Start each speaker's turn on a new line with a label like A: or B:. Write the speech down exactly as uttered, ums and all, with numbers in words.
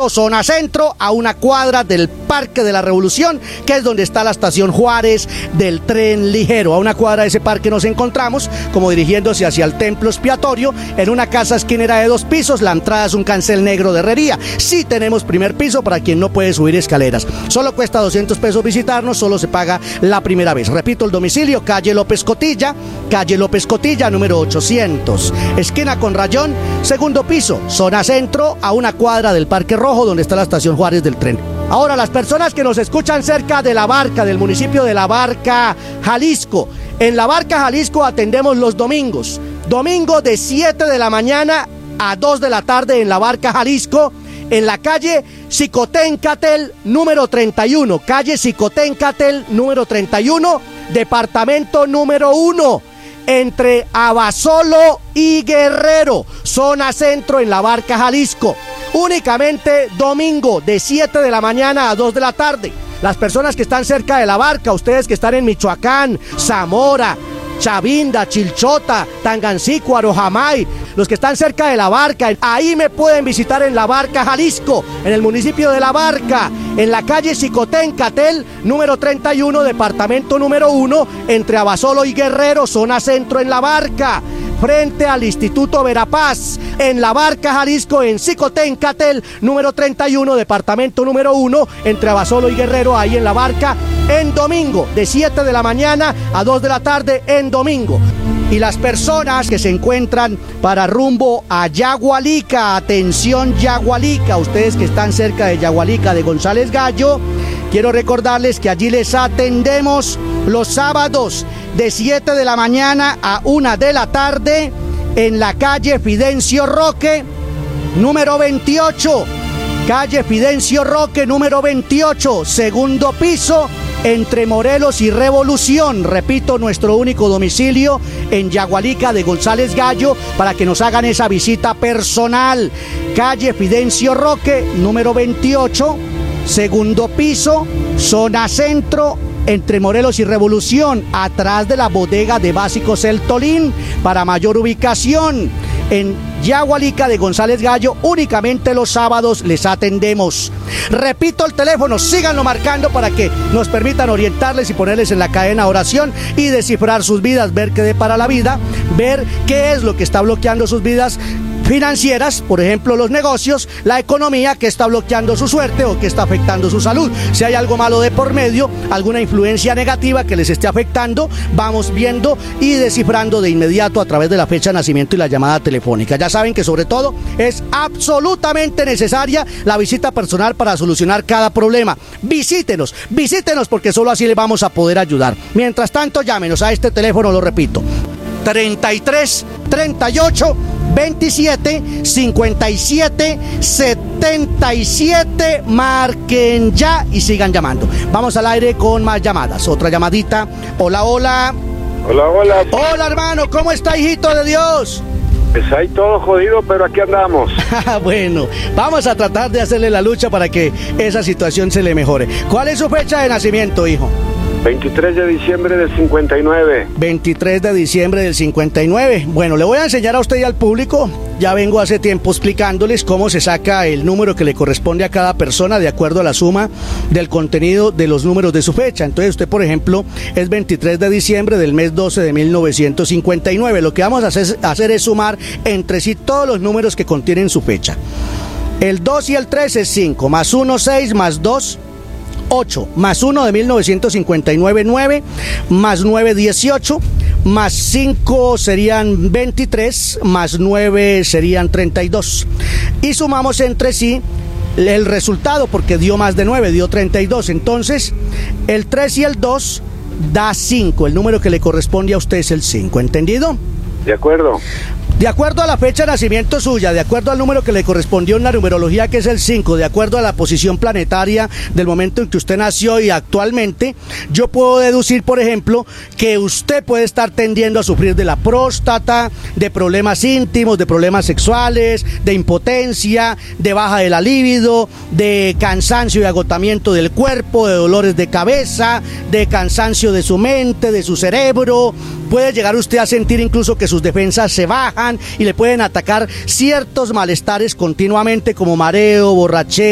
A: Centro, zona centro, a una cuadra del Parque de la Revolución, que es donde está la estación Juárez del tren ligero. A una cuadra de ese parque nos encontramos, como dirigiéndose hacia el templo expiatorio, en una casa esquinera de dos pisos. La entrada es un cancel negro de herrería. Sí tenemos primer piso para quien no puede subir escaleras. Solo cuesta doscientos pesos visitarnos, solo se paga la primera vez. Repito el domicilio: calle López Cotilla, calle López Cotilla, número ochocientos, esquina con Rayón, segundo piso, zona centro, a una cuadra del Parque Rojo, donde está la estación Juárez del tren. Ahora, las personas que nos escuchan cerca de La Barca, del municipio de La Barca, Jalisco. En La Barca, Jalisco, atendemos los domingos. Domingo de siete de la mañana a dos de la tarde en La Barca, Jalisco, en la calle Xicoténcatl, número treinta y uno. Calle Xicoténcatl, número treinta y uno, departamento número uno, entre Abasolo y Guerrero, zona centro en La Barca, Jalisco. Únicamente domingo de siete de la mañana a dos de la tarde. Las personas que están cerca de La Barca, ustedes que están en Michoacán, Zamora, Chavinda, Chilchota, Tangancícuaro, Arojamay, los que están cerca de La Barca, ahí me pueden visitar en La Barca, Jalisco, en el municipio de La Barca, en la calle Xicoténcatl, número treinta y uno, departamento número uno, entre Abasolo y Guerrero, zona centro en La Barca, frente al Instituto Verapaz, en La Barca, Jalisco, en Xicoténcatl, número treinta y uno, departamento número uno, entre Abasolo y Guerrero, ahí en La Barca, en domingo, de siete de la mañana a dos de la tarde en domingo. Y las personas que se encuentran para rumbo a Yagualica, atención Yagualica, ustedes que están cerca de Yagualica de González Gallo, quiero recordarles que allí les atendemos los sábados de siete de la mañana a una de la tarde en la calle Fidencio Roque, número veintiocho. Calle Fidencio Roque, número veintiocho, segundo piso, entre Morelos y Revolución. Repito, nuestro único domicilio en Yagualica de González Gallo, para que nos hagan esa visita personal. Calle Fidencio Roque, número veintiocho, segundo piso, zona centro, entre Morelos y Revolución, atrás de la bodega de Básicos El Tolín. Para mayor ubicación, en Yagualica de González Gallo, únicamente los sábados les atendemos. Repito el teléfono, síganlo marcando para que nos permitan orientarles y ponerles en la cadena oración y descifrar sus vidas, ver qué depara la vida, ver qué es lo que está bloqueando sus vidas financieras, por ejemplo los negocios, la economía, que está bloqueando su suerte o que está afectando su salud. Si hay algo malo de por medio, alguna influencia negativa que les esté afectando, vamos viendo y descifrando de inmediato a través de la fecha de nacimiento y la llamada telefónica. Ya saben que sobre todo es absolutamente necesaria la visita personal para solucionar cada problema. Visítenos, visítenos, porque solo así les vamos a poder ayudar. Mientras tanto, llámenos a este teléfono, lo repito, treinta y tres, treinta y ocho, veintisiete, cincuenta y siete, setenta y siete. Marquen ya y sigan llamando. Vamos al aire con más llamadas. Otra llamadita. Hola, hola.
B: Hola, hola.
A: Hola, hermano. ¿Cómo está, hijito de Dios?
B: Pues ahí todo jodido, pero aquí andamos.
A: Bueno, vamos a tratar de hacerle la lucha para que esa situación se le mejore. ¿Cuál es su fecha de nacimiento, hijo?
B: veintitrés de diciembre del cincuenta y nueve.
A: veintitrés de diciembre del cincuenta y nueve. Bueno, le voy a enseñar a usted y al público. Ya vengo hace tiempo explicándoles cómo se saca el número que le corresponde a cada persona de acuerdo a la suma del contenido de los números de su fecha. Entonces usted, por ejemplo, es veintitrés de diciembre del mes doce de mil novecientos cincuenta y nueve. Lo que vamos a hacer, hacer es sumar entre sí todos los números que contienen su fecha. El dos y el tres es cinco, más uno, seis, más dos, ocho, más uno de mil novecientos cincuenta y nueve, nueve, más nueve, dieciocho, más cinco serían veintitrés, más nueve serían treinta y dos. Y sumamos entre sí el resultado, porque dio más de nueve, dio treinta y dos. Entonces, el tres y el dos da cinco. El número que le corresponde a usted es el cinco, ¿entendido?
B: De acuerdo.
A: De acuerdo a la fecha de nacimiento suya, de acuerdo al número que le correspondió en la numerología, que es el cinco, de acuerdo a la posición planetaria del momento en que usted nació y actualmente, yo puedo deducir, por ejemplo, que usted puede estar tendiendo a sufrir de la próstata, de problemas íntimos, de problemas sexuales, de impotencia, de baja de la libido, de cansancio y agotamiento del cuerpo, de dolores de cabeza, de cansancio de su mente, de su cerebro. Puede llegar usted a sentir incluso que sus defensas se bajan y le pueden atacar ciertos malestares continuamente, como mareo, borrachera,